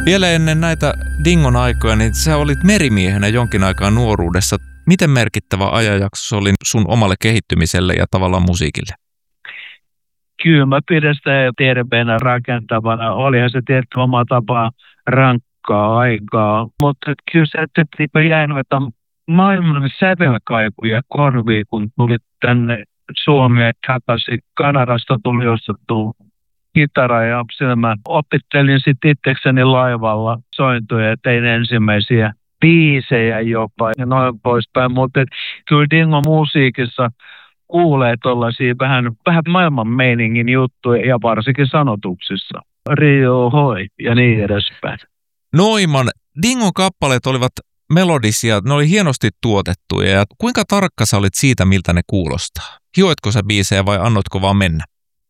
Vielä ennen näitä Dingon aikoja, niin sä olit merimiehenä jonkin aikaa nuoruudessa. Miten merkittävä ajanjakso se oli sun omalle kehittymiselle ja tavallaan musiikille? Kyllä mä pidän sitä terveenä rakentavana. Olihan se tietty oma tapa rankkaa aikaa. Mutta kyllä se, että jäi noita maailman sävelkaikuja korviin, kun tuli tänne Suomeen takaisin. Kanadasta tuli ostettu kitara ja siinä mä opettelin sitten itsekseni laivalla sointuja ja tein ensimmäisiä biisejä jopa ja noin poispäin. Mutta kyllä Dingon musiikissa kuulee tuollaisia vähän maailman meiningin juttuja ja varsinkin sanotuksissa. Rio hoi ja niin edespäin. Noiman, Dingon kappaleet olivat melodisia, ne oli hienosti tuotettuja ja kuinka tarkka sä olit siitä, miltä ne kuulostaa? Hioitko sä biisejä vai annotko vaan mennä?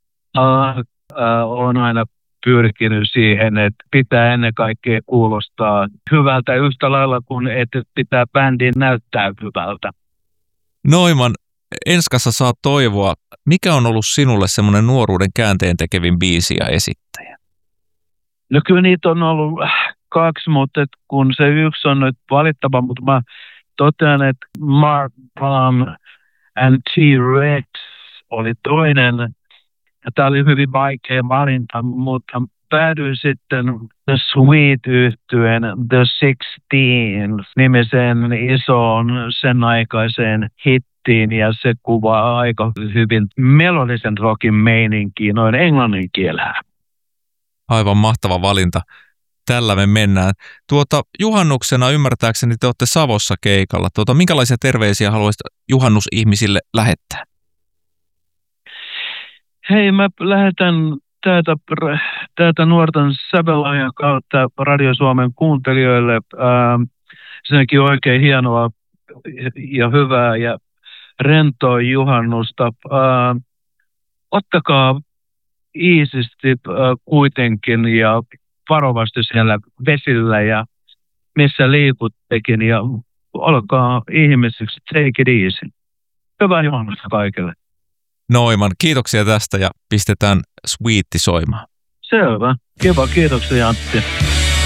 Olen aina pyrkinyt siihen, että pitää ennen kaikkea kuulostaa hyvältä yhtä lailla kuin että pitää bändin näyttää hyvältä. Noiman, Enskassa saa toivoa. Mikä on ollut sinulle semmoinen nuoruuden käänteen tekevin biisi ja esittäjä? No kyllä niitä on ollut 2, mutta kun se yksi on nyt valittava, mutta mä totean, että Mark Palm and T-Rex oli toinen. Tämä oli hyvin vaikea valinta, mutta päädyin sitten The Sweet-yhtyeen The 16-nimiseen isoon sen aikaiseen hittiin ja se kuvaa aika hyvin melodisen rockin meininkiä noin englannin kielellä. Aivan mahtava valinta. Tällä me mennään. Juhannuksena ymmärtääkseni te olette Savossa keikalla. Minkälaisia terveisiä haluaisit juhannusihmisille lähettää? Hei, mä lähetän täältä nuorten sävelajan kautta Radio Suomen kuuntelijoille. Senkin oikein hienoa ja hyvää ja rentoa juhannusta. Ottakaa iisisti kuitenkin ja varovasti siellä vesillä ja missä liikuttekin ja olkaa ihmisiksi, take it easy. Hyvää juhannusta kaikille. Noiman, kiitoksia tästä ja pistetään Sweetti soimaan. Selvä. Kiva, kiitoksia Antti.